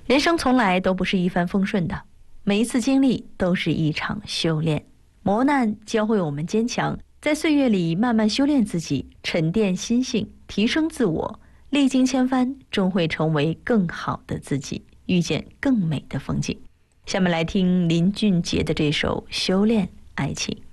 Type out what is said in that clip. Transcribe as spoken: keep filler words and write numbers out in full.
人生从来都不是一帆风顺的，每一次经历都是一场修炼。磨难教会我们坚强，在岁月里慢慢修炼自己，沉淀心性，提升自我，历经千帆，终会成为更好的自己，遇见更美的风景。下面来听林俊杰的这首《修炼爱情》。